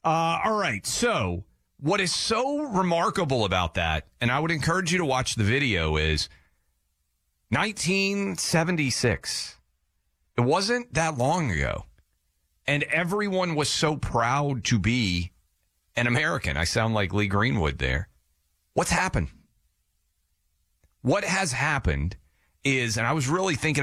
All right. So what is so remarkable about that, and I would encourage you to watch the video, is 1976. It wasn't that long ago. And everyone was so proud to be an American. I sound like Lee Greenwood there. What's happened? What has happened is, and I was really thinking